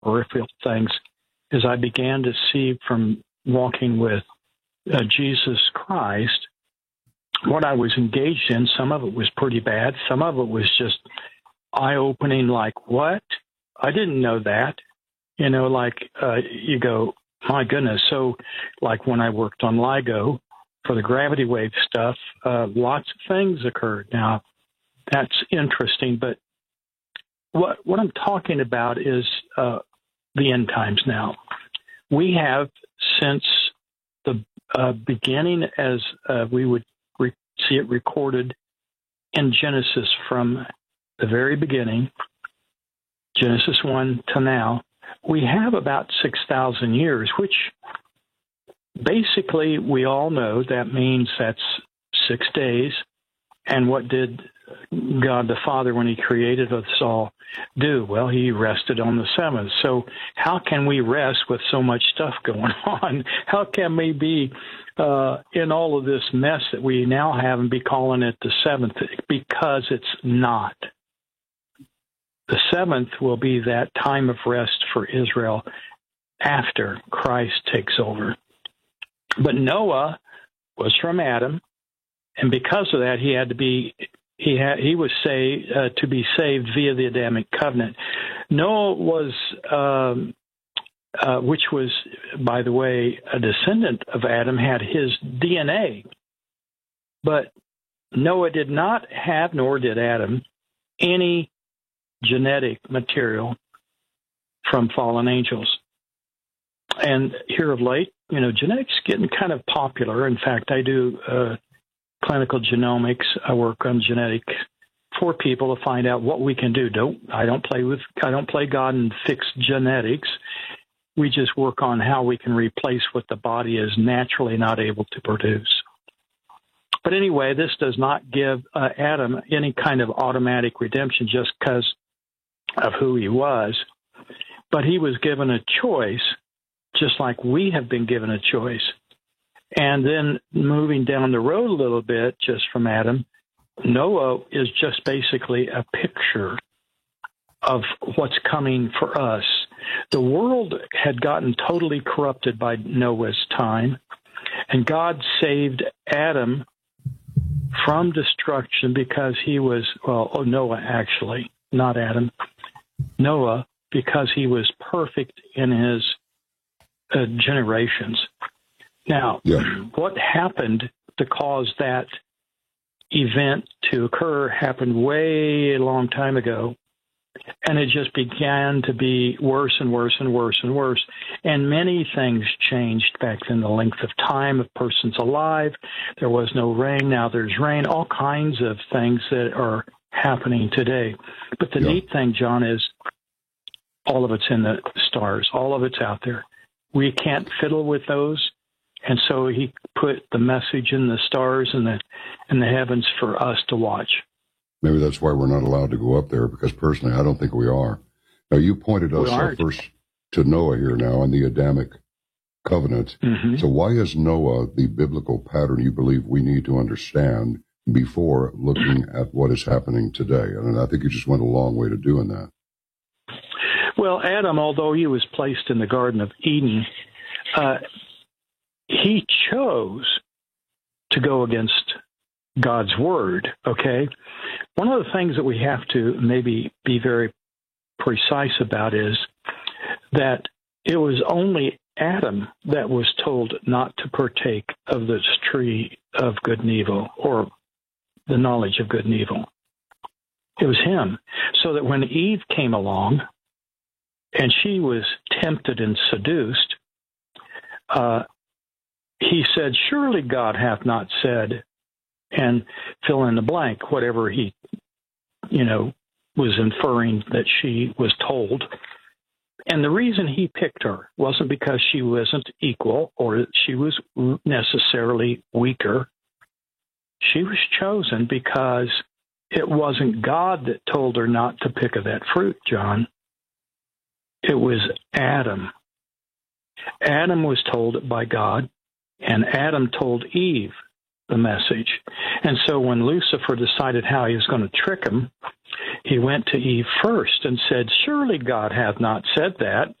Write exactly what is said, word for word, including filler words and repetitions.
peripheral things as I began to see from walking with uh, Jesus Christ what I was engaged in. Some of it was pretty bad. Some of it was just eye-opening, like, what? I didn't know that. You know, like uh, you go, my goodness. So like when I worked on LIGO for the gravity wave stuff, uh, lots of things occurred. Now, that's interesting, but what what I'm talking about is uh, the end times now. We have, since the uh, beginning, as uh, we would re- see it recorded in Genesis from the very beginning, Genesis one to now, we have about six thousand years, which basically we all know that means that's six days. And what did God the Father, when he created us all, do? Well, he rested on the seventh. So how can we rest with so much stuff going on? How can we be uh, in all of this mess that we now have and be calling it the seventh? Because it's not. The seventh will be that time of rest for Israel after Christ takes over. But Noah was from Adam, and because of that, he had to be he had he was saved uh, to be saved via the Adamic covenant. Noah was, um, uh, which was, by the way, a descendant of Adam, had his D N A, but Noah did not have, nor did Adam, any genetic material from fallen angels. And here of late, you know, genetics getting kind of popular. In fact, I do uh, clinical genomics. I work on genetics for people to find out what we can do. Don't I don't play with I don't play God and fix genetics. We just work on how we can replace what the body is naturally not able to produce. But anyway, this does not give uh, Adam any kind of automatic redemption just because of who he was. But he was given a choice, just like we have been given a choice. And then moving down the road a little bit, just from Adam, Noah is just basically a picture of what's coming for us. The world had gotten totally corrupted by Noah's time, and God saved Adam from destruction because he was, well, oh, Noah actually, not Adam, Noah, because he was perfect in his uh, generations. Now, yeah. What happened to cause that event to occur happened way a long time ago, and it just began to be worse and worse and worse and worse. And many things changed back then. The length of time of persons alive. There was no rain. Now there's rain. All kinds of things that are happening today. But the yeah. neat thing, John, is all of it's in the stars. All of it's out there. We can't fiddle with those. And so he put the message in the stars and the in the heavens for us to watch. Maybe that's why we're not allowed to go up there, because personally, I don't think we are. Now, you pointed us uh, first to Noah here now and the Adamic covenant. Mm-hmm. So why is Noah the biblical pattern you believe we need to understand before looking at what is happening today? And I think you just went a long way to doing that. Well, Adam, although he was placed in the Garden of Eden, uh, he chose to go against God's word, okay? One of the things that we have to maybe be very precise about is that it was only Adam that was told not to partake of this tree of good and evil, or the knowledge of good and evil. It was him. So that when Eve came along and she was tempted and seduced, uh, he said, surely God hath not said, and fill in the blank, whatever he, you know, was inferring that she was told. And the reason he picked her wasn't because she wasn't equal or she was necessarily weaker. She was chosen because it wasn't God that told her not to pick of that fruit, John. It was Adam. Adam was told it by God, and Adam told Eve the message. And so when Lucifer decided how he was going to trick him, he went to Eve first and said, surely God hath not said that.